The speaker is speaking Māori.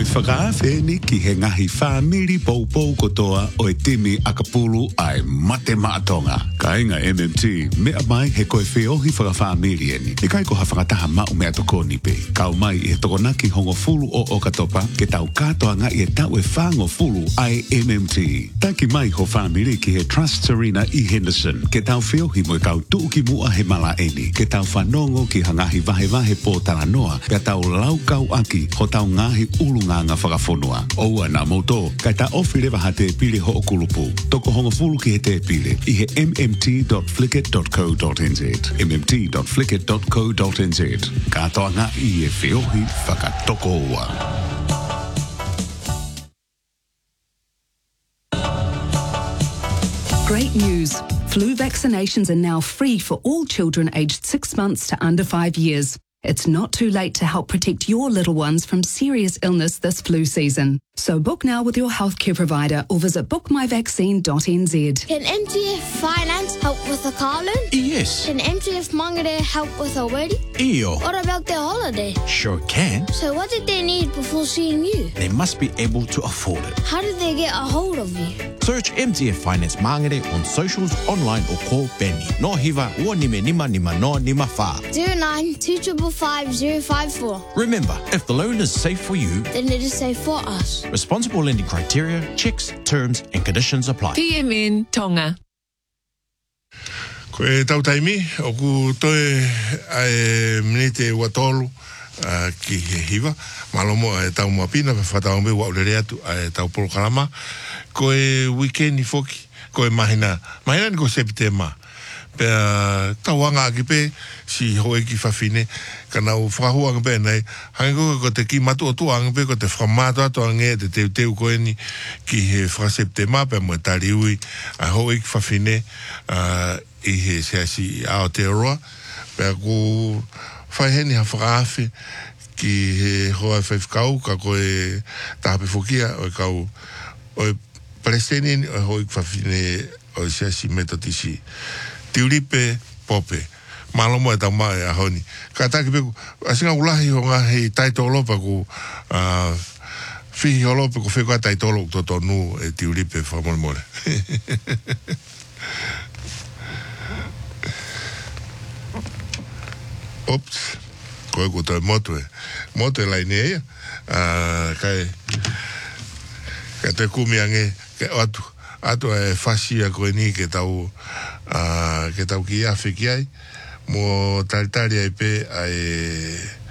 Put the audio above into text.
whakaafe ni ki he ngahi whamiri pou kotoa o e timi akapulu ai mate maatonga. Ka inga MMT, mea mai he koe whiohi whakawhamiri eni. E kai ko ha whakataha mau mea toko nipe. Kau mai he tokonaki hongo fulu o katopa, ke tau katoa nga i e tau e whango fulu ai MMT. Taki mai ho whamiri ki he Trust Serena i Henderson, ke tau whiohi mo e kau tuuki mua he mala eni, ke tau whanongo ki hangahi vahe po taranoa, ke tau lau kau aki, ho tau ngahi ulunganga whakafonua. Oua na moto, kai ta ofi lewa ha te pili ho o kulupu. Toko hongo fulu ki he te pili, i he mmt.flickit.co.nz. mmt.flickit.co.nz. Katoa nga i e whiohi whakatoko ua. Great news. Flu vaccinations are now free for all children aged 6 months to under 5 years. It's not too late to help protect your little ones from serious illness this flu season. So book now with your healthcare provider or visit bookmyvaccine.nz. Can MTF Finance help with a car loan? Yes. Can MTF Mangere help with a wedding? Iyo. What about their holiday? Sure can. So what did they need before seeing you? They must be able to afford it. How did they get a hold of you? Search MTF Finance Mangere on socials, online or call Benny. No hiva, ua nime nima no nima wha. 09-255-054. Remember, if the loan is safe for you, Then it is safe for us. responsible lending criteria, checks, terms and conditions apply. PMN Tonga. Koe tau taimi, oku toe ai minite watolu ki he hiva. Malomo e tau mapina, whatau me wa ulere atu e tau polokalama. Koe weekend foki, koe mahina ni ko septema. Pea tauanga aki pe si hoe ki whawhine kana o whakahuanga pe nei hango ko te ki matu o tuanga pe ko te whamato ato ange te teu koe ni ki he whakaseptema pe mo tari ui a hoe ki whawhine i he seasi Aotearoa pea ko whaiheni ha whakaafi ki he hoa whaifkau ka koe tahape whokia o kau o Palestinian o hoe ki whawhine o seasi metotisi Tiuripe pope. Malomo e tau mai a honi. Ka taki peku, asinga ulahi ho ngā hei taitolopa ku whihi holope ku whekua taitolo ku totonu e tiuripe whamoremore. Ops. Koe ku toi motu e. Motu e lai ne ea. Kai te kumiange ke atu. Ato e whasia koe ni ke tau ki awhi ki ai mo talitari ai pe ai